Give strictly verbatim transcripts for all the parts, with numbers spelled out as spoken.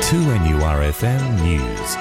two N U R F M News.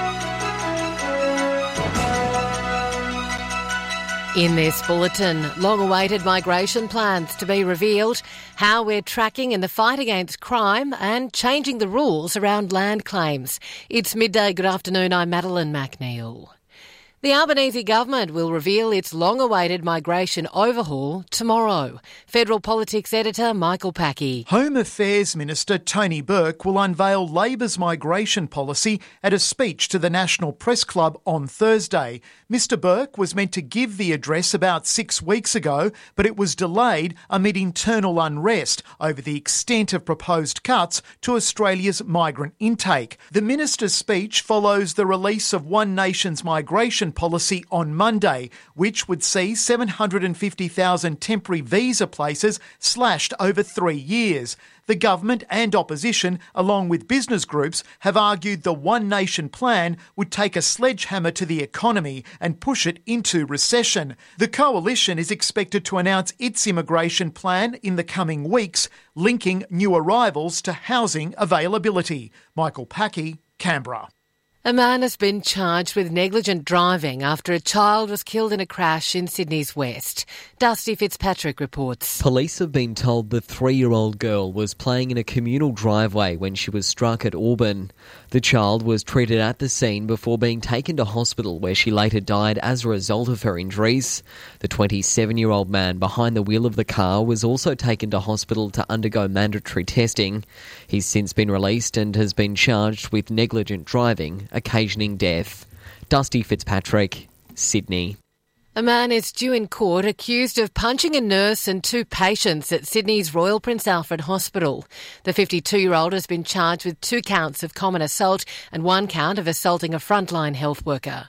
In this bulletin, long-awaited migration plans to be revealed, how we're tracking in the fight against crime and changing the rules around land claims. It's midday. Good afternoon, I'm Madeline McNeil. The Albanese government will reveal its long-awaited migration overhaul tomorrow. Federal Politics editor Michael Packey. Home Affairs Minister Tony Burke will unveil Labor's migration policy at a speech to the National Press Club on Thursday. Mister Burke was meant to give the address about six weeks ago, but it was delayed amid internal unrest over the extent of proposed cuts to Australia's migrant intake. The minister's speech follows the release of One Nation's migration policy on Monday, which would see seven hundred fifty thousand temporary visa places slashed over three years. The government and opposition, along with business groups, have argued the One Nation plan would take a sledgehammer to the economy and push it into recession. The coalition is expected to announce its immigration plan in the coming weeks, linking new arrivals to housing availability. Michael Packey, Canberra. A man has been charged with negligent driving after a child was killed in a crash in Sydney's west. Dusty Fitzpatrick reports. Police have been told the three-year-old girl was playing in a communal driveway when she was struck at Auburn. The child was treated at the scene before being taken to hospital, where she later died as a result of her injuries. The twenty-seven-year-old man behind the wheel of the car was also taken to hospital to undergo mandatory testing. He's since been released and has been charged with negligent driving, occasioning death. Dusty Fitzpatrick, Sydney. A man is due in court accused of punching a nurse and two patients at Sydney's Royal Prince Alfred Hospital. The fifty-two-year-old has been charged with two counts of common assault and one count of assaulting a frontline health worker.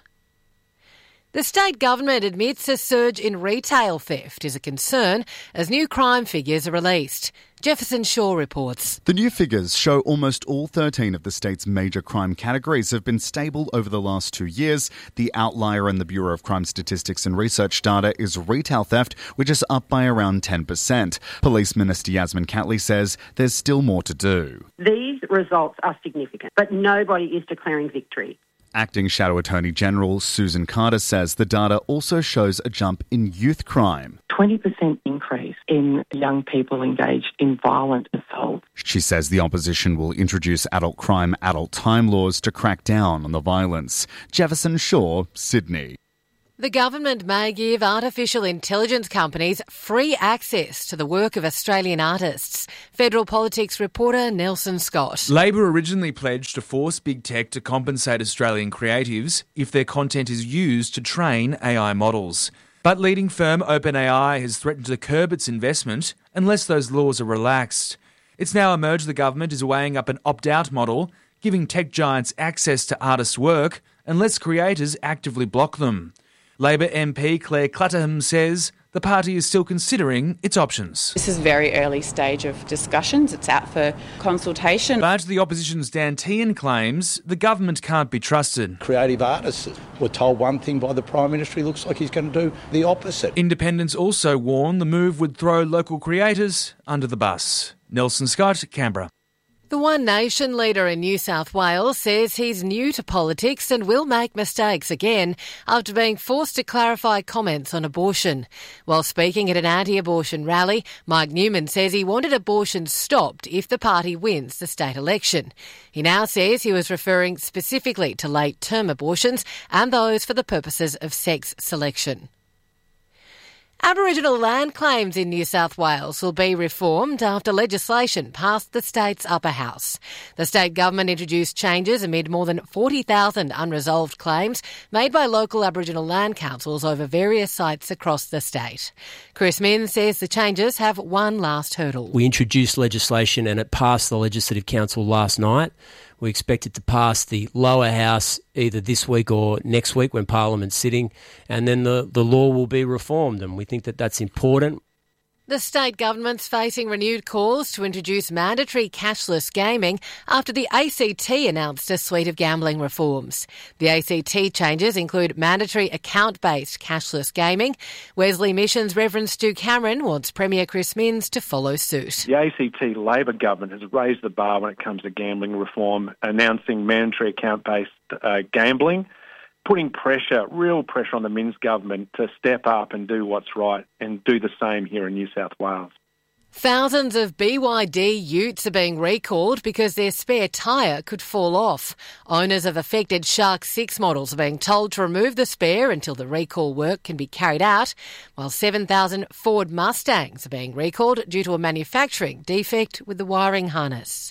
The state government admits a surge in retail theft is a concern as new crime figures are released. Jefferson Shaw reports. The new figures show almost all thirteen of the state's major crime categories have been stable over the last two years. The outlier in the Bureau of Crime Statistics and Research data is retail theft, which is up by around ten percent. Police Minister Yasmin Catley says there's still more to do. These results are significant, but nobody is declaring victory. Acting Shadow Attorney General Susan Carter says the data also shows a jump in youth crime. twenty percent increase in young people engaged in violent assault. She says the opposition will introduce adult crime, adult time laws to crack down on the violence. Jefferson Shaw, Sydney. The government may give artificial intelligence companies free access to the work of Australian artists. Federal Politics reporter Nelson Scott. Labor originally pledged to force big tech to compensate Australian creatives if their content is used to train A I models. But leading firm OpenAI has threatened to curb its investment unless those laws are relaxed. It's now emerged the government is weighing up an opt-out model, giving tech giants access to artists' work unless creators actively block them. Labor M P Claire Clutterham says the party is still considering its options. This is very early stage of discussions. It's out for consultation. But the opposition's Dan Tehan claims the government can't be trusted. Creative artists were told one thing by the Prime Minister. He looks like he's going to do the opposite. Independents also warn the move would throw local creators under the bus. Nelson Scott, Canberra. The One Nation leader in New South Wales says he's new to politics and will make mistakes again after being forced to clarify comments on abortion. While speaking at an anti-abortion rally, Mike Newman says he wanted abortion stopped if the party wins the state election. He now says he was referring specifically to late-term abortions and those for the purposes of sex selection. Aboriginal land claims in New South Wales will be reformed after legislation passed the state's upper house. The state government introduced changes amid more than forty thousand unresolved claims made by local Aboriginal land councils over various sites across the state. Chris Min says the changes have one last hurdle. We introduced legislation and it passed the Legislative Council last night. We expect it to pass the lower house either this week or next week when Parliament's sitting, and then the, the law will be reformed, and we think that that's important. The state government's facing renewed calls to introduce mandatory cashless gaming after the A C T announced a suite of gambling reforms. The A C T changes include mandatory account-based cashless gaming. Wesley Mission's Reverend Stu Cameron wants Premier Chris Minns to follow suit. The A C T Labor government has raised the bar when it comes to gambling reform, announcing mandatory account-based uh, gambling, putting pressure, real pressure on the Minns government to step up and do what's right and do the same here in New South Wales. Thousands of B Y D utes are being recalled because their spare tyre could fall off. Owners of affected Shark six models are being told to remove the spare until the recall work can be carried out, while seven thousand Ford Mustangs are being recalled due to a manufacturing defect with the wiring harness.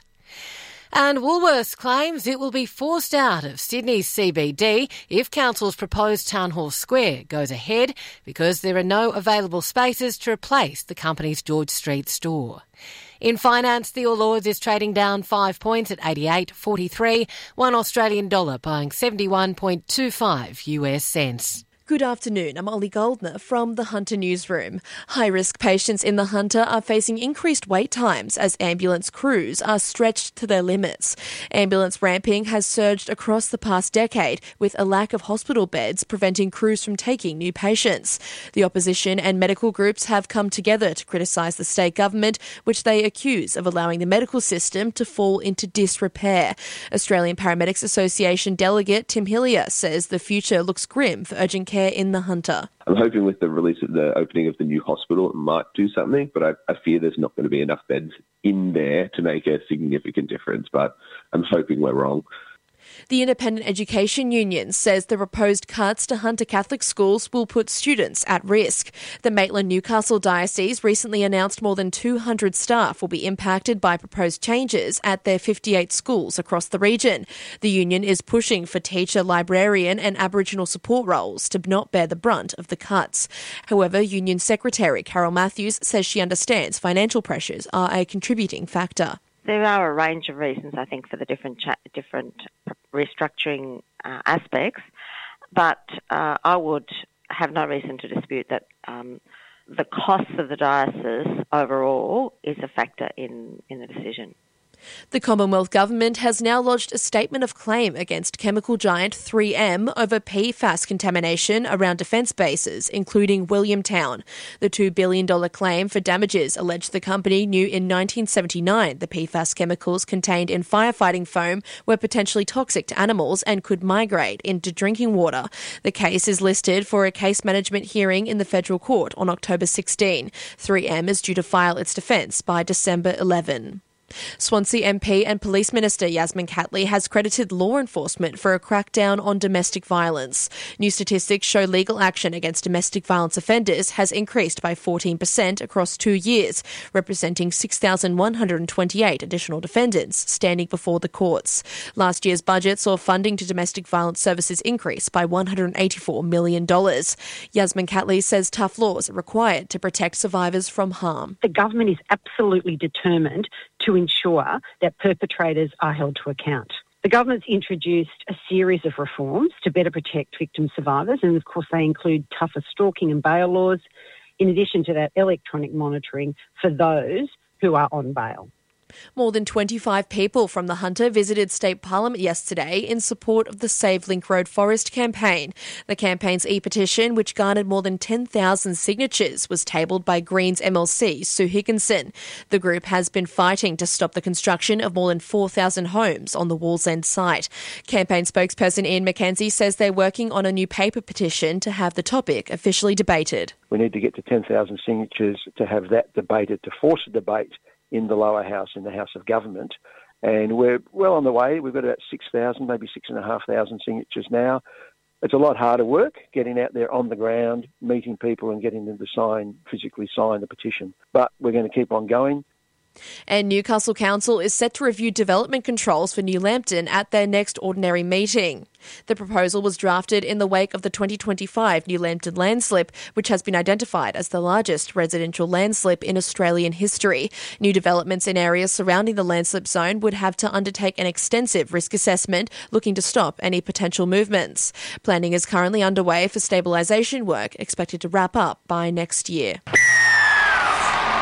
And Woolworths claims it will be forced out of Sydney's C B D if Council's proposed Town Hall Square goes ahead because there are no available spaces to replace the company's George Street store. In finance, the All Ords is trading down five points at eighty-eight forty-three, one Australian dollar buying seventy-one point two five U S cents. Good afternoon, I'm Ollie Goldner from the Hunter Newsroom. High-risk patients in the Hunter are facing increased wait times as ambulance crews are stretched to their limits. Ambulance ramping has surged across the past decade, with a lack of hospital beds preventing crews from taking new patients. The opposition and medical groups have come together to criticise the state government, which they accuse of allowing the medical system to fall into disrepair. Australian Paramedics Association delegate Tim Hillier says the future looks grim for urgent care in the Hunter. I'm hoping with the release of the opening of the new hospital, it might do something, but I, I fear there's not going to be enough beds in there to make a significant difference, but I'm hoping we're wrong. The Independent Education Union says the proposed cuts to Hunter Catholic schools will put students at risk. The Maitland-Newcastle Diocese recently announced more than two hundred staff will be impacted by proposed changes at their fifty-eight schools across the region. The union is pushing for teacher, librarian and Aboriginal support roles to not bear the brunt of the cuts. However, Union Secretary Carol Matthews says she understands financial pressures are a contributing factor. There are a range of reasons, I think, for the different cha- different restructuring uh, aspects, but uh, I would have no reason to dispute that um, the costs of the diocese overall is a factor in, in the decision. The Commonwealth Government has now lodged a statement of claim against chemical giant three M over P FAS contamination around defence bases, including Williamtown. The two billion dollars claim for damages alleged the company knew in nineteen seventy-nine the P FAS chemicals contained in firefighting foam were potentially toxic to animals and could migrate into drinking water. The case is listed for a case management hearing in the Federal Court on October sixteenth. three M is due to file its defence by December eleventh. Swansea M P and Police Minister Yasmin Catley has credited law enforcement for a crackdown on domestic violence. New statistics show legal action against domestic violence offenders has increased by fourteen percent across two years, representing six thousand one hundred twenty-eight additional defendants standing before the courts. Last year's budget saw funding to domestic violence services increase by one hundred eighty-four million dollars. Yasmin Catley says tough laws are required to protect survivors from harm. The government is absolutely determined to ensure that perpetrators are held to account. The government's introduced a series of reforms to better protect victim survivors, and of course they include tougher stalking and bail laws, in addition to that electronic monitoring for those who are on bail. More than twenty-five people from the Hunter visited State Parliament yesterday in support of the Save Link Road Forest campaign. The campaign's e-petition, which garnered more than ten thousand signatures, was tabled by Greens M L C Sue Higginson. The group has been fighting to stop the construction of more than four thousand homes on the Wallsend site. Campaign spokesperson Ian McKenzie says they're working on a new paper petition to have the topic officially debated. We need to get to ten thousand signatures to have that debated, to force a debate in the lower house, in the House of Government. And we're well on the way. We've got about six thousand, maybe six thousand five hundred signatures now. It's a lot harder work getting out there on the ground, meeting people and getting them to sign, physically sign the petition. But we're going to keep on going. And Newcastle Council is set to review development controls for New Lambton at their next ordinary meeting. The proposal was drafted in the wake of the twenty twenty-five New Lambton landslip, which has been identified as the largest residential landslip in Australian history. New developments in areas surrounding the landslip zone would have to undertake an extensive risk assessment looking to stop any potential movements. Planning is currently underway for stabilisation work, expected to wrap up by next year.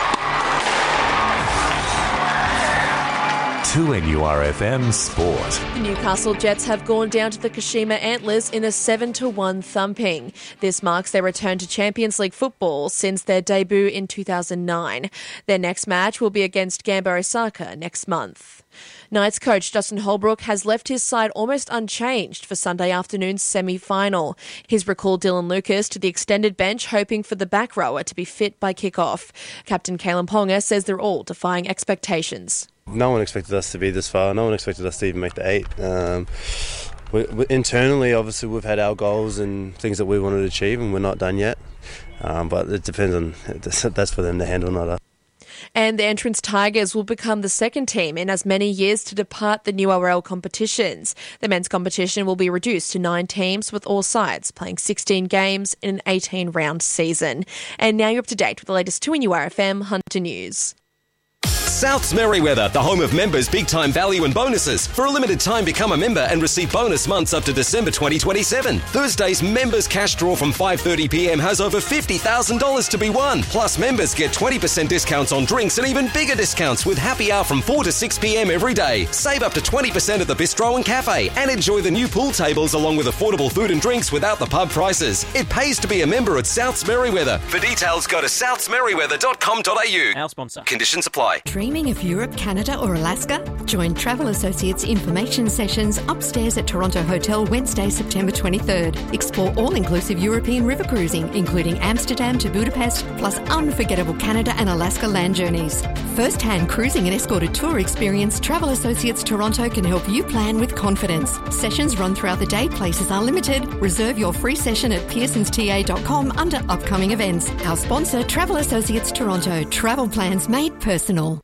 two N U R F M Sport. The Newcastle Jets have gone down to the Kashima Antlers in a seven to one thumping. This marks their return to Champions League football since their debut in two thousand nine. Their next match will be against Gamba Osaka next month. Knights coach Justin Holbrook has left his side almost unchanged for Sunday afternoon's semi-final. He's recalled Dylan Lucas to the extended bench, hoping for the back rower to be fit by kick-off. Captain Kalen Ponga says they're all defying expectations. No one expected us to be this far. No one expected us to even make the eight. Um, we, we, internally, obviously, we've had our goals and things that we wanted to achieve, and we're not done yet. Um, but it depends on, that's for them to handle, not us. And the Entrance Tigers will become the second team in as many years to depart the new R L competitions. The men's competition will be reduced to nine teams, with all sides playing sixteen games in an eighteen-round season. And now you're up to date with the latest two N U R F M Hunter News. Souths Merriweather, the home of members' big-time value and bonuses. For a limited time, become a member and receive bonus months up to December twenty twenty-seven. Thursday's members' cash draw from five thirty p m has over fifty thousand dollars to be won. Plus, members get twenty percent discounts on drinks and even bigger discounts with happy hour from four to six p m every day. Save up to twenty percent at the Bistro and Cafe and enjoy the new pool tables along with affordable food and drinks without the pub prices. It pays to be a member at Souths Merriweather. For details, go to souths merriweather dot com dot a u. Our sponsor. Conditions apply. Dreaming of Europe, Canada or Alaska? Join Travel Associates information sessions upstairs at Toronto Hotel Wednesday, September twenty-third. Explore all-inclusive European river cruising, including Amsterdam to Budapest, plus unforgettable Canada and Alaska land journeys. First-hand cruising and escorted tour experience, Travel Associates Toronto can help you plan with confidence. Sessions run throughout the day, places are limited. Reserve your free session at pearsons t a dot com under upcoming events. Our sponsor, Travel Associates Toronto. Travel plans made personal.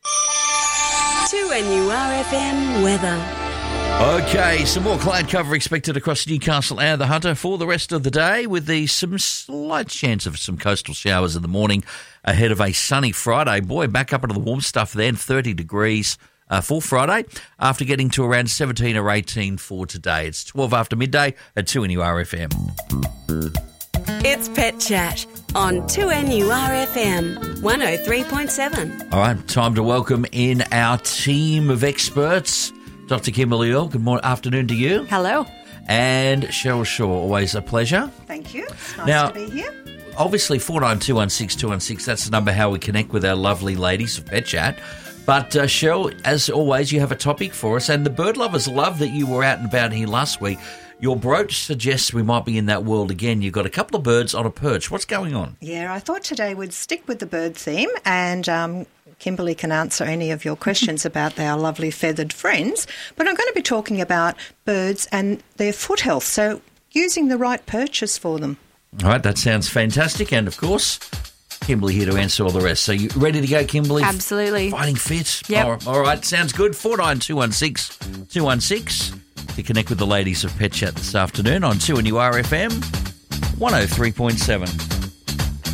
two N U R F M weather. Okay, some more cloud cover expected across Newcastle and the Hunter for the rest of the day, with the some slight chance of some coastal showers in the morning ahead of a sunny Friday. Boy, back up into the warm stuff then, thirty degrees uh, for Friday, after getting to around seventeen or eighteen for today. It's twelve after midday at two N U R F M. It's Pet Chat on two N U R F M one oh three point seven. All right, time to welcome in our team of experts. Doctor Kimberly Earl, good morning, afternoon to you. Hello. And Cheryl Shaw, always a pleasure. Thank you. It's nice now, to be here. Obviously, four nine two one six two one six, that's the number how we connect with our lovely ladies of Pet Chat. But uh, Cheryl, as always, you have a topic for us, and the bird lovers love that you were out and about here last week. Your brooch suggests we might be in that world again. You've got a couple of birds on a perch. What's going on? Yeah, I thought today we'd stick with the bird theme, and um, Kimberly can answer any of your questions about our lovely feathered friends. But I'm going to be talking about birds and their foot health, so using the right perches for them. All right, that sounds fantastic. And, of course, Kimberly here to answer all the rest. So you ready to go, Kimberly? Absolutely. Fighting fit? Yep. All right, all right, sounds good. four nine two one six two one six to connect with the ladies of Pet Chat this afternoon on two N U R F M one oh three point seven.